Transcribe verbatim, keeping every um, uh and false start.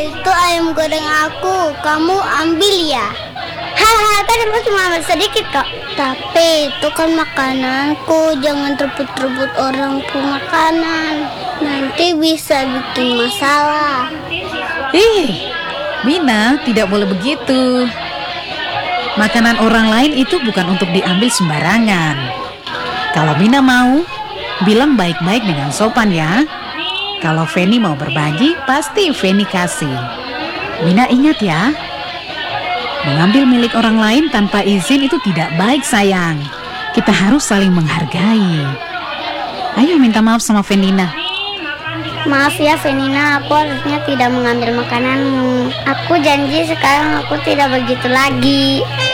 Itu ayam goreng aku, kamu ambil ya? Haha, kan aku cuma ambil sedikit kok. Tapi itu kan makananku, jangan rebut-rebut orang pun makanan. Nanti bisa bikin masalah. Ih, Mina, tidak boleh begitu. Makanan orang lain itu bukan untuk diambil sembarangan. Kalau Mina mau, bilang baik-baik dengan sopan ya. Kalau Feni mau berbagi, pasti Feni kasih. Mina ingat ya, mengambil milik orang lain tanpa izin itu tidak baik sayang. Kita harus saling menghargai. Ayo minta maaf sama Venina. Maaf ya Venina, aku harusnya tidak mengambil makananmu. Aku janji sekarang aku tidak begitu lagi.